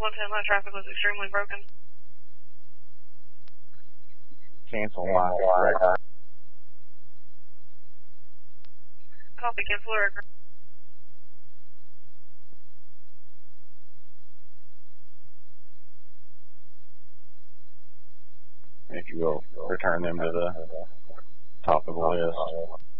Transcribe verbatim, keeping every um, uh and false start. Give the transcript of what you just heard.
one ten, that traffic was extremely broken. Cancel line. Right. Copy, cancel the record. If you will, return them to the top of the list.